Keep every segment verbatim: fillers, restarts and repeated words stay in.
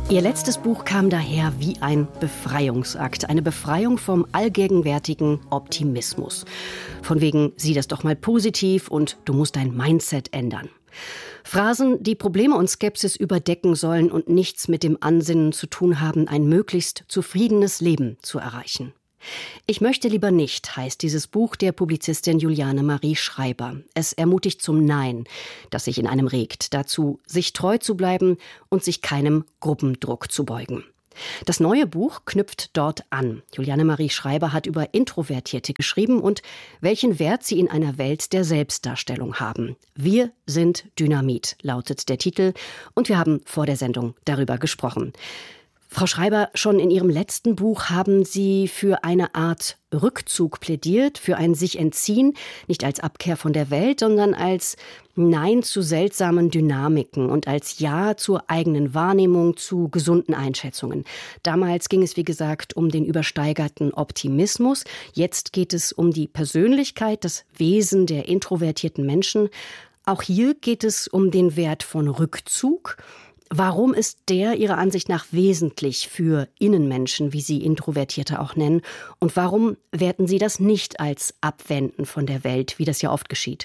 Ihr letztes Buch kam daher wie ein Befreiungsakt. Eine Befreiung vom allgegenwärtigen Optimismus. Von wegen, sieh das doch mal positiv und du musst dein Mindset ändern. Phrasen, die Probleme und Skepsis überdecken sollen und nichts mit dem Ansinnen zu tun haben, ein möglichst zufriedenes Leben zu erreichen. Ich möchte lieber nicht, heißt dieses Buch der Publizistin Juliane Marie Schreiber. Es ermutigt zum Nein, das sich in einem regt, dazu, sich treu zu bleiben und sich keinem Gruppendruck zu beugen. Das neue Buch knüpft dort an. Juliane Marie Schreiber hat über Introvertierte geschrieben und welchen Wert sie in einer Welt der Selbstdarstellung haben. Wir sind Dynamit, lautet der Titel, und wir haben vor der Sendung darüber gesprochen. Frau Schreiber, schon in Ihrem letzten Buch haben Sie für eine Art Rückzug plädiert, für ein sich entziehen, nicht als Abkehr von der Welt, sondern als Nein zu seltsamen Dynamiken und als Ja zur eigenen Wahrnehmung, zu gesunden Einschätzungen. Damals ging es, wie gesagt, um den übersteigerten Optimismus. Jetzt geht es um die Persönlichkeit, das Wesen der introvertierten Menschen. Auch hier geht es um den Wert von Rückzug. Warum ist der Ihrer Ansicht nach wesentlich für Innenmenschen, wie Sie Introvertierte auch nennen? Und warum werten Sie das nicht als Abwenden von der Welt, wie das ja oft geschieht?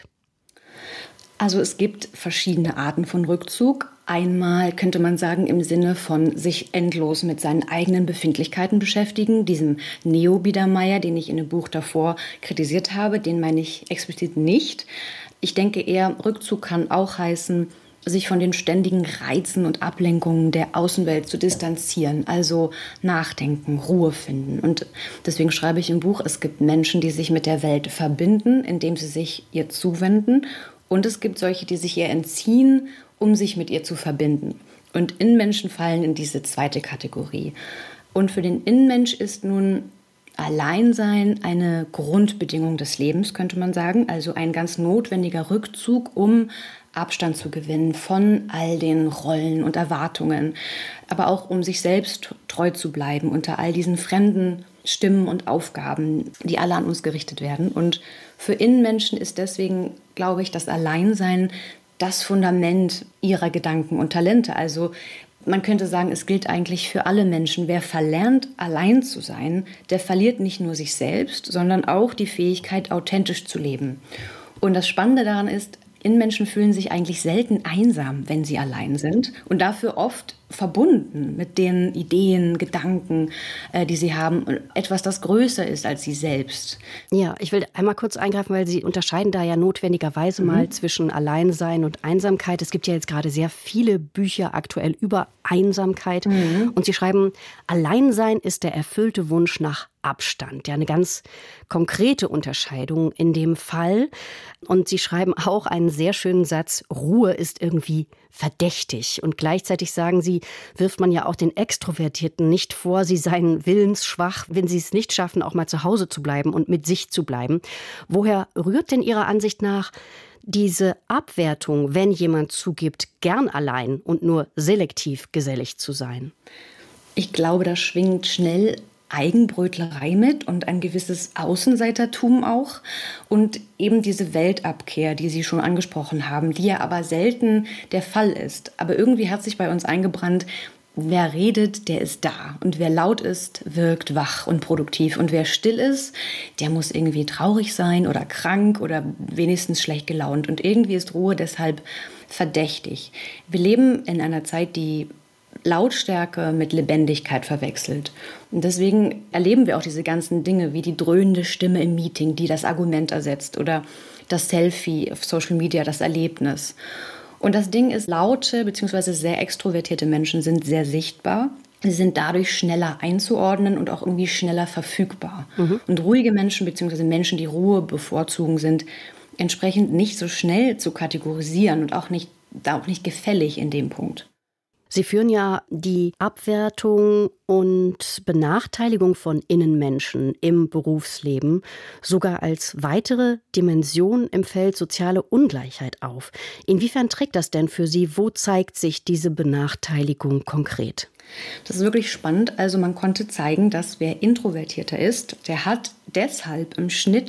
Also es gibt verschiedene Arten von Rückzug. Einmal könnte man sagen im Sinne von sich endlos mit seinen eigenen Befindlichkeiten beschäftigen. Diesem Neo-Biedermeier, den ich in dem Buch davor kritisiert habe, den meine ich explizit nicht. Ich denke eher, Rückzug kann auch heißen, sich von den ständigen Reizen und Ablenkungen der Außenwelt zu distanzieren, also nachdenken, Ruhe finden. Und deswegen schreibe ich im Buch, es gibt Menschen, die sich mit der Welt verbinden, indem sie sich ihr zuwenden. Und es gibt solche, die sich ihr entziehen, um sich mit ihr zu verbinden. Und Innenmenschen fallen in diese zweite Kategorie. Und für den Innenmensch ist nun Alleinsein eine Grundbedingung des Lebens, könnte man sagen. Also ein ganz notwendiger Rückzug, um Abstand zu gewinnen von all den Rollen und Erwartungen, aber auch um sich selbst treu zu bleiben unter all diesen fremden Stimmen und Aufgaben, die alle an uns gerichtet werden. Und für Innenmenschen ist deswegen, glaube ich, das Alleinsein das Fundament ihrer Gedanken und Talente. Also man könnte sagen, es gilt eigentlich für alle Menschen. Wer verlernt, allein zu sein, der verliert nicht nur sich selbst, sondern auch die Fähigkeit, authentisch zu leben. Und das Spannende daran ist, Innenmenschen fühlen sich eigentlich selten einsam, wenn sie allein sind und dafür oft verbunden mit den Ideen, Gedanken, äh, die sie haben. Etwas, das größer ist als sie selbst. Ja, ich will einmal kurz eingreifen, weil Sie unterscheiden da ja notwendigerweise mhm. mal zwischen Alleinsein und Einsamkeit. Es gibt ja jetzt gerade sehr viele Bücher aktuell über Einsamkeit. Mhm. Und Sie schreiben, Alleinsein ist der erfüllte Wunsch nach Abstand. Ja, eine ganz konkrete Unterscheidung in dem Fall. Und Sie schreiben auch einen sehr schönen Satz, Ruhe ist irgendwie verdächtig. Und gleichzeitig sagen Sie, wirft man ja auch den Extrovertierten nicht vor, sie seien willensschwach, wenn sie es nicht schaffen, auch mal zu Hause zu bleiben und mit sich zu bleiben. Woher rührt denn Ihrer Ansicht nach diese Abwertung, wenn jemand zugibt, gern allein und nur selektiv gesellig zu sein? Ich glaube, da schwingt schnell Eigenbrötlerei mit und ein gewisses Außenseitertum auch und eben diese Weltabkehr, die Sie schon angesprochen haben, die ja aber selten der Fall ist. Aber irgendwie hat sich bei uns eingebrannt, wer redet, der ist da und wer laut ist, wirkt wach und produktiv und wer still ist, der muss irgendwie traurig sein oder krank oder wenigstens schlecht gelaunt und irgendwie ist Ruhe deshalb verdächtig. Wir leben in einer Zeit, die Lautstärke mit Lebendigkeit verwechselt. Und deswegen erleben wir auch diese ganzen Dinge wie die dröhnende Stimme im Meeting, die das Argument ersetzt, oder das Selfie auf Social Media, das Erlebnis. Und das Ding ist, laute bzw. sehr extrovertierte Menschen sind sehr sichtbar. Sie sind dadurch schneller einzuordnen und auch irgendwie schneller verfügbar. Mhm. Und ruhige Menschen bzw. Menschen, die Ruhe bevorzugen, sind entsprechend nicht so schnell zu kategorisieren und auch nicht, auch nicht gefällig in dem Punkt. Sie führen ja die Abwertung und Benachteiligung von Innenmenschen im Berufsleben sogar als weitere Dimension im Feld soziale Ungleichheit auf. Inwiefern trägt das denn für Sie? Wo zeigt sich diese Benachteiligung konkret? Das ist wirklich spannend. Also man konnte zeigen, dass wer introvertierter ist, der hat deshalb im Schnitt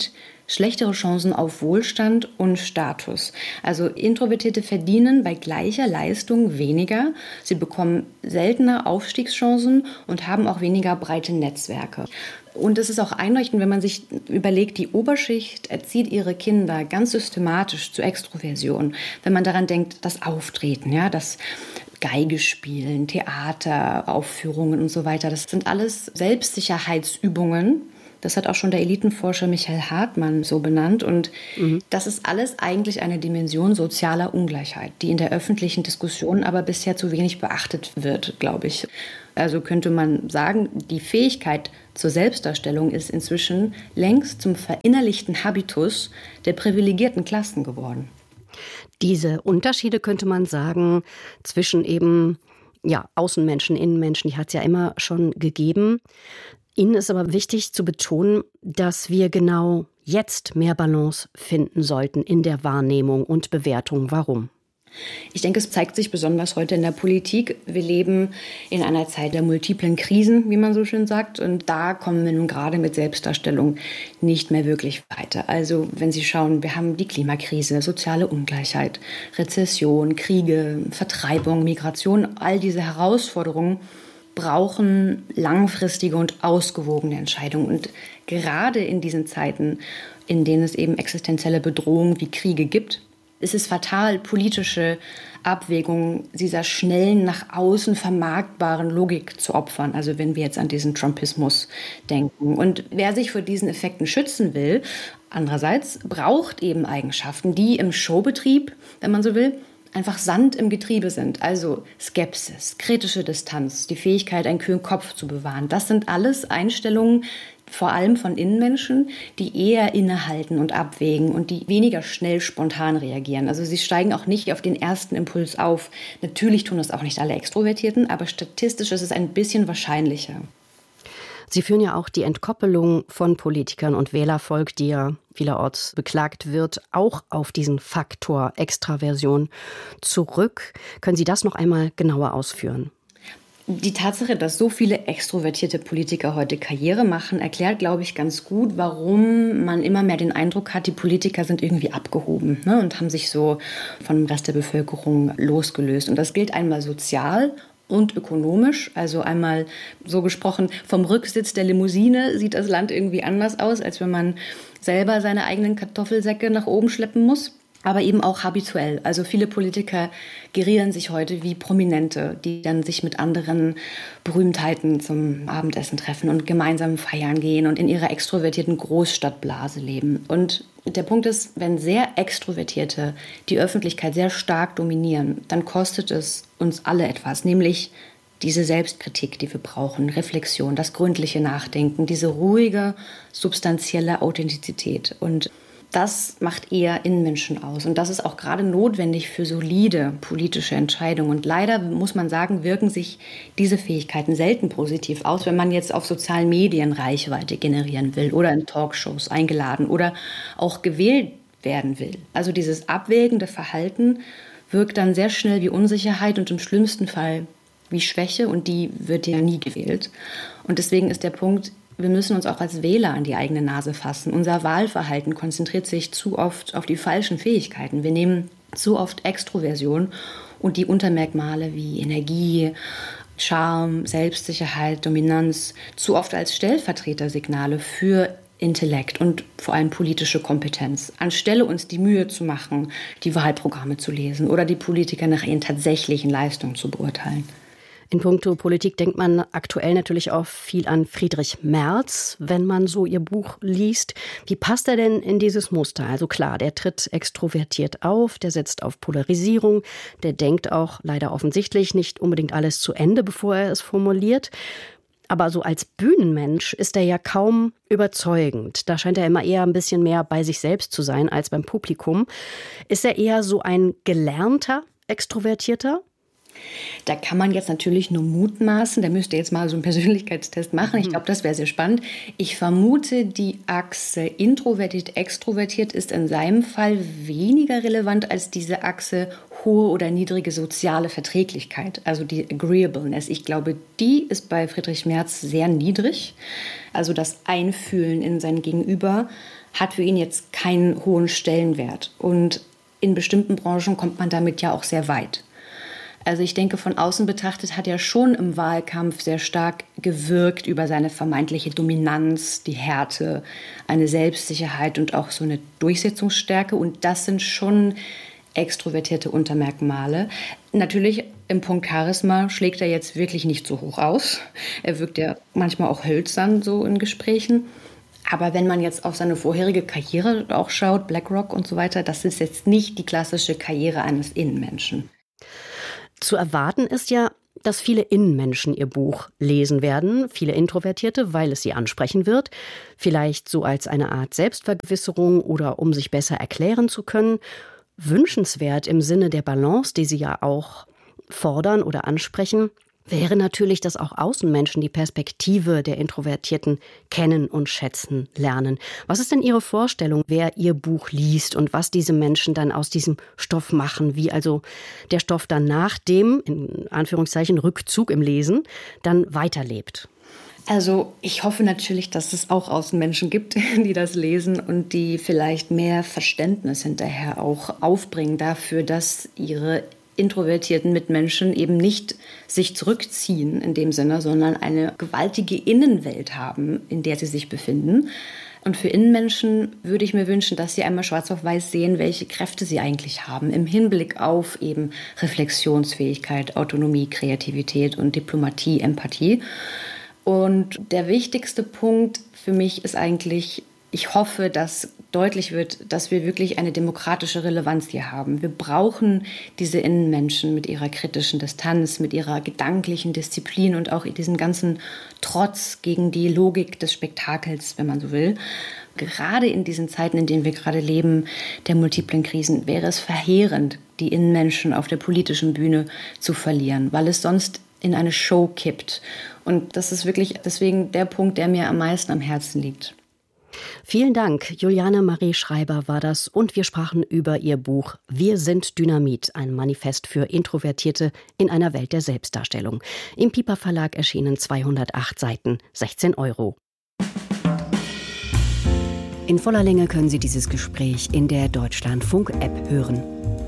schlechtere Chancen auf Wohlstand und Status. Also Introvertierte verdienen bei gleicher Leistung weniger, sie bekommen seltener Aufstiegschancen und haben auch weniger breite Netzwerke. Und es ist auch einleuchtend, wenn man sich überlegt, die Oberschicht erzieht ihre Kinder ganz systematisch zur Extroversion. Wenn man daran denkt, das Auftreten, ja, das Geige spielen, Theater, Aufführungen und so weiter, das sind alles Selbstsicherheitsübungen. Das hat auch schon der Elitenforscher Michael Hartmann so benannt. Und mhm. das ist alles eigentlich eine Dimension sozialer Ungleichheit, die in der öffentlichen Diskussion aber bisher zu wenig beachtet wird, glaube ich. Also könnte man sagen, die Fähigkeit zur Selbstdarstellung ist inzwischen längst zum verinnerlichten Habitus der privilegierten Klassen geworden. Diese Unterschiede, könnte man sagen, zwischen eben ja, Außenmenschen, Innenmenschen, die hat es ja immer schon gegeben. Ihnen ist aber wichtig zu betonen, dass wir genau jetzt mehr Balance finden sollten in der Wahrnehmung und Bewertung. Warum? Ich denke, es zeigt sich besonders heute in der Politik. Wir leben in einer Zeit der multiplen Krisen, wie man so schön sagt. Und da kommen wir nun gerade mit Selbstdarstellung nicht mehr wirklich weiter. Also wenn Sie schauen, wir haben die Klimakrise, soziale Ungleichheit, Rezession, Kriege, Vertreibung, Migration. All diese Herausforderungen brauchen langfristige und ausgewogene Entscheidungen. Und gerade in diesen Zeiten, in denen es eben existenzielle Bedrohungen wie Kriege gibt, ist es fatal, politische Abwägungen dieser schnellen, nach außen vermarktbaren Logik zu opfern. Also wenn wir jetzt an diesen Trumpismus denken. Und wer sich vor diesen Effekten schützen will, andererseits braucht eben Eigenschaften, die im Showbetrieb, wenn man so will, einfach Sand im Getriebe sind. Also Skepsis, kritische Distanz, die Fähigkeit, einen kühlen Kopf zu bewahren. Das sind alles Einstellungen, vor allem von Innenmenschen, die eher innehalten und abwägen und die weniger schnell spontan reagieren. Also sie steigen auch nicht auf den ersten Impuls auf. Natürlich tun das auch nicht alle Extrovertierten, aber statistisch ist es ein bisschen wahrscheinlicher. Sie führen ja auch die Entkoppelung von Politikern und Wählervolk, die ja vielerorts beklagt wird, auch auf diesen Faktor Extraversion zurück. Können Sie das noch einmal genauer ausführen? Die Tatsache, dass so viele extrovertierte Politiker heute Karriere machen, erklärt, glaube ich, ganz gut, warum man immer mehr den Eindruck hat, die Politiker sind irgendwie abgehoben, ne, und haben sich so von dem Rest der Bevölkerung losgelöst. Und das gilt einmal sozial und ökonomisch. Also einmal so gesprochen, vom Rücksitz der Limousine sieht das Land irgendwie anders aus, als wenn man selber seine eigenen Kartoffelsäcke nach oben schleppen muss. Aber eben auch habituell. Also viele Politiker gerieren sich heute wie Prominente, die dann sich mit anderen Berühmtheiten zum Abendessen treffen und gemeinsam feiern gehen und in ihrer extrovertierten Großstadtblase leben. Und der Punkt ist, wenn sehr Extrovertierte die Öffentlichkeit sehr stark dominieren, dann kostet es uns alle etwas, nämlich diese Selbstkritik, die wir brauchen, Reflexion, das gründliche Nachdenken, diese ruhige, substanzielle Authentizität. Und das macht eher Innenmenschen aus. Und das ist auch gerade notwendig für solide politische Entscheidungen. Und leider muss man sagen, wirken sich diese Fähigkeiten selten positiv aus, wenn man jetzt auf sozialen Medien Reichweite generieren will oder in Talkshows eingeladen oder auch gewählt werden will. Also dieses abwägende Verhalten wirkt dann sehr schnell wie Unsicherheit und im schlimmsten Fall wie Schwäche. Und die wird ja nie gewählt. Und deswegen ist der Punkt, wir müssen uns auch als Wähler an die eigene Nase fassen. Unser Wahlverhalten konzentriert sich zu oft auf die falschen Fähigkeiten. Wir nehmen zu oft Extroversion und die Untermerkmale wie Energie, Charme, Selbstsicherheit, Dominanz zu oft als Stellvertretersignale für Intellekt und vor allem politische Kompetenz, anstelle uns die Mühe zu machen, die Wahlprogramme zu lesen oder die Politiker nach ihren tatsächlichen Leistungen zu beurteilen. In puncto Politik denkt man aktuell natürlich auch viel an Friedrich Merz, wenn man so ihr Buch liest. Wie passt er denn in dieses Muster? Also klar, der tritt extrovertiert auf, der setzt auf Polarisierung, der denkt auch leider offensichtlich nicht unbedingt alles zu Ende, bevor er es formuliert. Aber so als Bühnenmensch ist er ja kaum überzeugend. Da scheint er immer eher ein bisschen mehr bei sich selbst zu sein als beim Publikum. Ist er eher so ein gelernter Extrovertierter? Da kann man jetzt natürlich nur mutmaßen. Da müsst ihr jetzt mal so einen Persönlichkeitstest machen. Ich glaube, das wäre sehr spannend. Ich vermute, die Achse introvertiert, extrovertiert ist in seinem Fall weniger relevant als diese Achse hohe oder niedrige soziale Verträglichkeit, also die Agreeableness. Ich glaube, die ist bei Friedrich Merz sehr niedrig. Also das Einfühlen in sein Gegenüber hat für ihn jetzt keinen hohen Stellenwert. Und in bestimmten Branchen kommt man damit ja auch sehr weit. Also ich denke, von außen betrachtet hat er schon im Wahlkampf sehr stark gewirkt über seine vermeintliche Dominanz, die Härte, eine Selbstsicherheit und auch so eine Durchsetzungsstärke. Und das sind schon extrovertierte Untermerkmale. Natürlich im Punkt Charisma schlägt er jetzt wirklich nicht so hoch aus. Er wirkt ja manchmal auch hölzern so in Gesprächen. Aber wenn man jetzt auf seine vorherige Karriere auch schaut, BlackRock und so weiter, das ist jetzt nicht die klassische Karriere eines Innenmenschen. Zu erwarten ist ja, dass viele Innenmenschen ihr Buch lesen werden, viele Introvertierte, weil es sie ansprechen wird, vielleicht so als eine Art Selbstvergewisserung oder um sich besser erklären zu können. Wünschenswert im Sinne der Balance, die Sie ja auch fordern oder ansprechen, wäre natürlich, dass auch Außenmenschen die Perspektive der Introvertierten kennen und schätzen lernen. Was ist denn Ihre Vorstellung, wer Ihr Buch liest und was diese Menschen dann aus diesem Stoff machen? Wie also der Stoff dann nach dem, in Anführungszeichen, Rückzug im Lesen, dann weiterlebt? Also ich hoffe natürlich, dass es auch Außenmenschen gibt, die das lesen und die vielleicht mehr Verständnis hinterher auch aufbringen dafür, dass ihre introvertierten Mitmenschen eben nicht sich zurückziehen in dem Sinne, sondern eine gewaltige Innenwelt haben, in der sie sich befinden. Und für Innenmenschen würde ich mir wünschen, dass sie einmal schwarz auf weiß sehen, welche Kräfte sie eigentlich haben im Hinblick auf eben Reflexionsfähigkeit, Autonomie, Kreativität und Diplomatie, Empathie. Und der wichtigste Punkt für mich ist eigentlich, ich hoffe, dass deutlich wird, dass wir wirklich eine demokratische Relevanz hier haben. Wir brauchen diese Innenmenschen mit ihrer kritischen Distanz, mit ihrer gedanklichen Disziplin und auch diesem ganzen Trotz gegen die Logik des Spektakels, wenn man so will. Gerade in diesen Zeiten, in denen wir gerade leben, der multiplen Krisen, wäre es verheerend, die Innenmenschen auf der politischen Bühne zu verlieren, weil es sonst in eine Show kippt. Und das ist wirklich deswegen der Punkt, der mir am meisten am Herzen liegt. Vielen Dank. Juliane Marie Schreiber war das und wir sprachen über ihr Buch Wir sind Dynamit, ein Manifest für Introvertierte in einer Welt der Selbstdarstellung. Im Piper Verlag erschienen zweihundertacht Seiten, sechzehn Euro. In voller Länge können Sie dieses Gespräch in der Deutschlandfunk-App hören.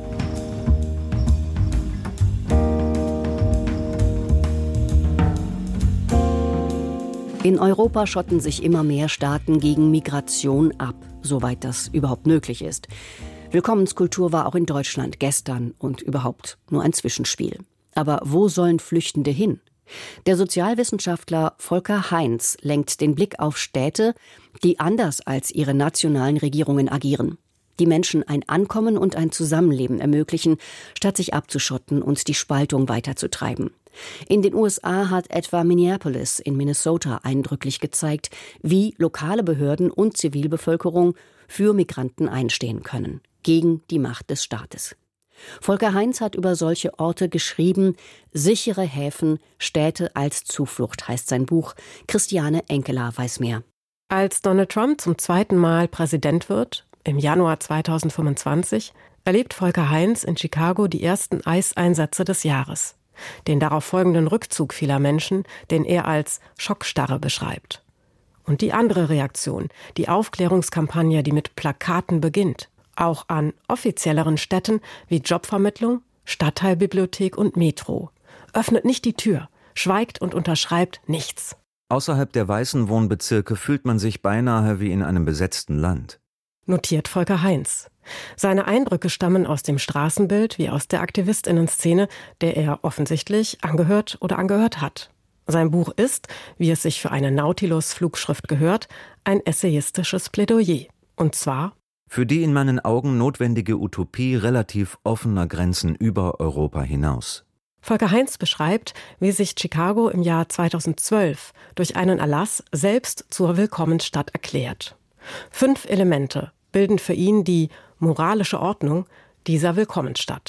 In Europa schotten sich immer mehr Staaten gegen Migration ab, soweit das überhaupt möglich ist. Willkommenskultur war auch in Deutschland gestern und überhaupt nur ein Zwischenspiel. Aber wo sollen Flüchtende hin? Der Sozialwissenschaftler Volker Heinz lenkt den Blick auf Städte, die anders als ihre nationalen Regierungen agieren. Die Menschen ein Ankommen und ein Zusammenleben ermöglichen, statt sich abzuschotten und die Spaltung weiterzutreiben. In den U S A hat etwa Minneapolis in Minnesota eindrücklich gezeigt, wie lokale Behörden und Zivilbevölkerung für Migranten einstehen können, gegen die Macht des Staates. Volker Heinz hat über solche Orte geschrieben, Sichere Häfen, Städte als Zuflucht heißt sein Buch. Christiane Enkeler weiß mehr. Als Donald Trump zum zweiten Mal Präsident wird, im Januar zweitausendfünfundzwanzig, erlebt Volker Heinz in Chicago die ersten Eiseinsätze des Jahres. Den darauf folgenden Rückzug vieler Menschen, den er als Schockstarre beschreibt. Und die andere Reaktion, die Aufklärungskampagne, die mit Plakaten beginnt, auch an offizielleren Städten wie Jobvermittlung, Stadtteilbibliothek und Metro. Öffnet nicht die Tür, schweigt und unterschreibt nichts. Außerhalb der weißen Wohnbezirke fühlt man sich beinahe wie in einem besetzten Land. Notiert Volker Heinz. Seine Eindrücke stammen aus dem Straßenbild wie aus der Aktivistinnen-Szene, der er offensichtlich angehört oder angehört hat. Sein Buch ist, wie es sich für eine Nautilus-Flugschrift gehört, ein essayistisches Plädoyer. Und zwar für die in meinen Augen notwendige Utopie relativ offener Grenzen über Europa hinaus. Volker Heinz beschreibt, wie sich Chicago im Jahr zweitausendzwölf durch einen Erlass selbst zur Willkommensstadt erklärt. Fünf Elemente bilden für ihn die moralische Ordnung dieser Willkommensstadt.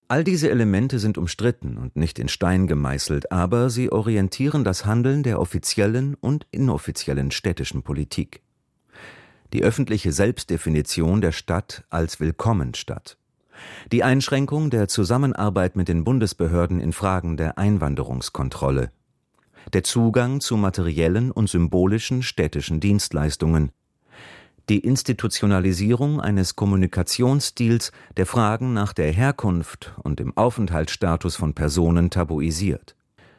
All diese Elemente sind umstritten und nicht in Stein gemeißelt, aber sie orientieren das Handeln der offiziellen und inoffiziellen städtischen Politik. Die öffentliche Selbstdefinition der Stadt als Willkommensstadt. Die Einschränkung der Zusammenarbeit mit den Bundesbehörden in Fragen der Einwanderungskontrolle. Der Zugang zu materiellen und symbolischen städtischen Dienstleistungen. Die Institutionalisierung eines Kommunikationsstils, der Fragen nach der Herkunft und dem Aufenthaltsstatus von Personen tabuisiert.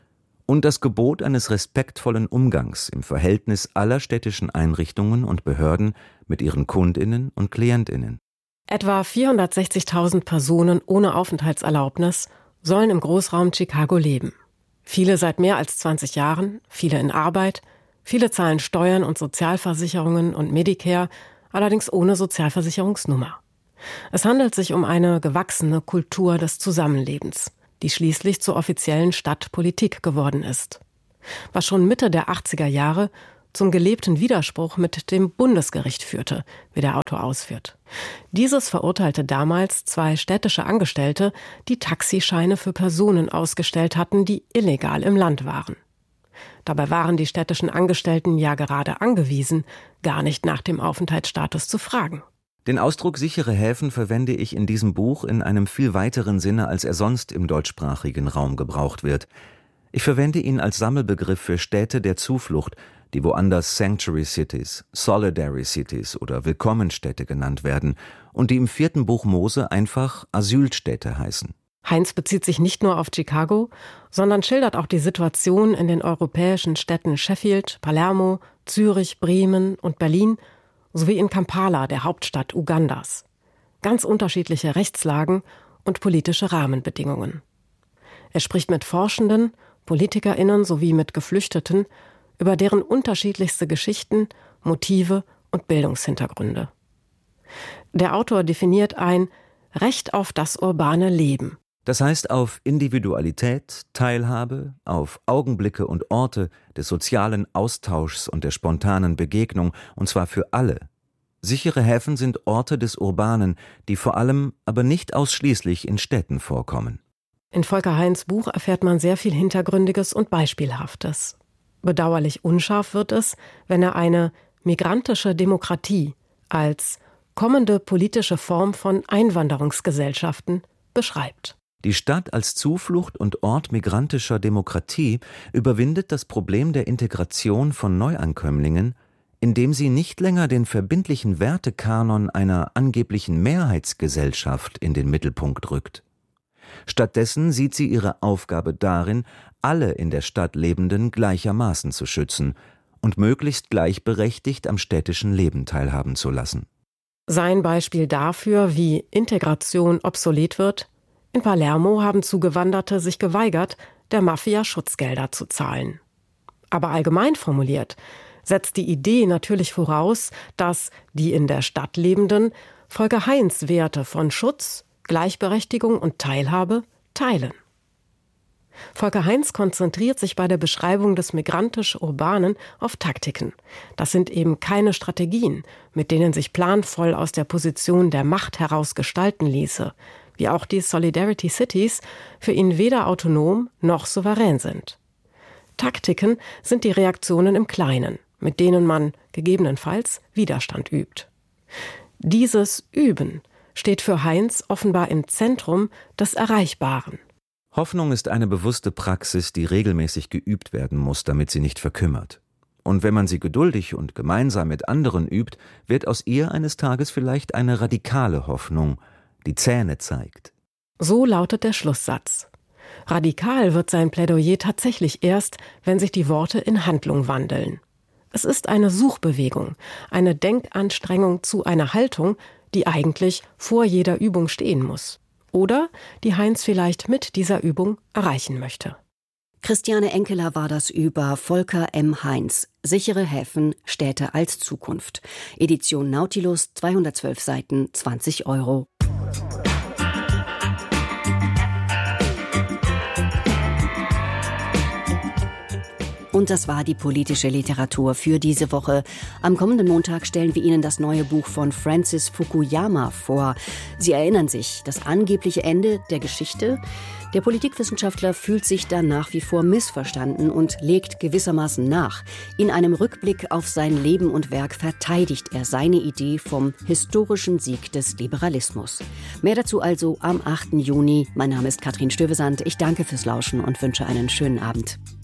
Und das Gebot eines respektvollen Umgangs im Verhältnis aller städtischen Einrichtungen und Behörden mit ihren KundInnen und KlientInnen. Etwa vierhundertsechzigtausend Personen ohne Aufenthaltserlaubnis sollen im Großraum Chicago leben. Viele seit mehr als zwanzig Jahren, viele in Arbeit, viele zahlen Steuern und Sozialversicherungen und Medicare, allerdings ohne Sozialversicherungsnummer. Es handelt sich um eine gewachsene Kultur des Zusammenlebens, die schließlich zur offiziellen Stadtpolitik geworden ist. Was schon Mitte der achtziger Jahre zum gelebten Widerspruch mit dem Bundesgericht führte, wie der Autor ausführt. Dieses verurteilte damals zwei städtische Angestellte, die Taxischeine für Personen ausgestellt hatten, die illegal im Land waren. Dabei waren die städtischen Angestellten ja gerade angewiesen, gar nicht nach dem Aufenthaltsstatus zu fragen. Den Ausdruck sichere Häfen verwende ich in diesem Buch in einem viel weiteren Sinne, als er sonst im deutschsprachigen Raum gebraucht wird. Ich verwende ihn als Sammelbegriff für Städte der Zuflucht, die woanders Sanctuary Cities, Solidary Cities oder Willkommenstädte genannt werden und die im vierten Buch Mose einfach Asylstädte heißen. Heinz bezieht sich nicht nur auf Chicago, sondern schildert auch die Situation in den europäischen Städten Sheffield, Palermo, Zürich, Bremen und Berlin sowie in Kampala, der Hauptstadt Ugandas. Ganz unterschiedliche Rechtslagen und politische Rahmenbedingungen. Er spricht mit Forschenden, PolitikerInnen sowie mit Geflüchteten über deren unterschiedlichste Geschichten, Motive und Bildungshintergründe. Der Autor definiert ein Recht auf das urbane Leben. Das heißt auf Individualität, Teilhabe, auf Augenblicke und Orte des sozialen Austauschs und der spontanen Begegnung, und zwar für alle. Sichere Häfen sind Orte des Urbanen, die vor allem, aber nicht ausschließlich in Städten vorkommen. In Volker Heinz' Buch erfährt man sehr viel Hintergründiges und Beispielhaftes. Bedauerlich unscharf wird es, wenn er eine migrantische Demokratie als kommende politische Form von Einwanderungsgesellschaften beschreibt. Die Stadt als Zuflucht und Ort migrantischer Demokratie überwindet das Problem der Integration von Neuankömmlingen, indem sie nicht länger den verbindlichen Wertekanon einer angeblichen Mehrheitsgesellschaft in den Mittelpunkt rückt. Stattdessen sieht sie ihre Aufgabe darin, alle in der Stadt Lebenden gleichermaßen zu schützen und möglichst gleichberechtigt am städtischen Leben teilhaben zu lassen. Sein Beispiel dafür, wie Integration obsolet wird: In Palermo haben Zugewanderte sich geweigert, der Mafia Schutzgelder zu zahlen. Aber allgemein formuliert setzt die Idee natürlich voraus, dass die in der Stadt Lebenden Volker Heinz Werte von Schutz, Gleichberechtigung und Teilhabe teilen. Volker Heinz konzentriert sich bei der Beschreibung des migrantisch-urbanen auf Taktiken. Das sind eben keine Strategien, mit denen sich planvoll aus der Position der Macht heraus gestalten ließe, wie auch die Solidarity Cities für ihn weder autonom noch souverän sind. Taktiken sind die Reaktionen im Kleinen, mit denen man gegebenenfalls Widerstand übt. Dieses Üben steht für Heinz offenbar im Zentrum des Erreichbaren. Hoffnung ist eine bewusste Praxis, die regelmäßig geübt werden muss, damit sie nicht verkümmert. Und wenn man sie geduldig und gemeinsam mit anderen übt, wird aus ihr eines Tages vielleicht eine radikale Hoffnung, die Zähne zeigt. So lautet der Schlusssatz. Radikal wird sein Plädoyer tatsächlich erst, wenn sich die Worte in Handlung wandeln. Es ist eine Suchbewegung, eine Denkanstrengung zu einer Haltung, die eigentlich vor jeder Übung stehen muss. Oder die Heinz vielleicht mit dieser Übung erreichen möchte. Christiane Enkeler war das über Volker M. Heinz. Sichere Häfen, Städte als Zukunft. Edition Nautilus, zweihundertzwölf Seiten, zwanzig Euro. Und das war die politische Literatur für diese Woche. Am kommenden Montag stellen wir Ihnen das neue Buch von Francis Fukuyama vor. Sie erinnern sich, das angebliche Ende der Geschichte? Der Politikwissenschaftler fühlt sich da nach wie vor missverstanden und legt gewissermaßen nach. In einem Rückblick auf sein Leben und Werk verteidigt er seine Idee vom historischen Sieg des Liberalismus. Mehr dazu also am achten Juni. Mein Name ist Katrin Stövesand. Ich danke fürs Lauschen und wünsche einen schönen Abend.